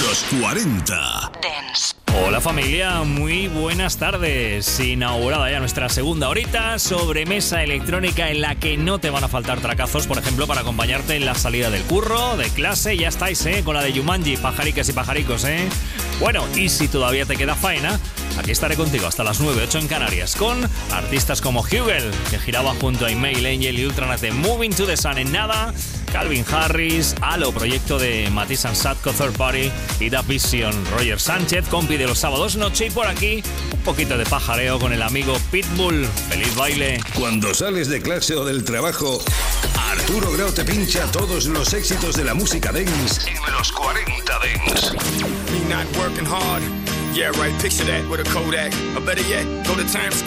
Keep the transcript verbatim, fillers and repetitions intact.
Los cuarenta Dance. Hola familia, muy buenas tardes. Inaugurada ya nuestra segunda horita, sobremesa electrónica en la que no te van a faltar tracazos, por ejemplo, para acompañarte en la salida del curro, de clase. Ya estáis, ¿eh? Con la de Jumanji, pajaricas y pajaricos, ¿eh? Bueno, y si todavía te queda faena, aquí estaré contigo hasta las nueve, ocho en Canarias, con artistas como Hugel, que giraba junto a Email Angel y Ultranate, Moving to the Sun en nada, Calvin Harris, Halo, proyecto de Matisse and Sadko, Third Party, y Da Vision, Roger Sánchez, compi de los sábados noche, y por aquí un poquito de pajareo con el amigo Pitbull. ¡Feliz baile! Cuando sales de clase o del trabajo, Arturo Grau te pincha todos los éxitos de la música dance en los cuarenta Dance. Me not working hard. Yeah, right. Picture that with a Kodak. Or better yet, go to Times Square.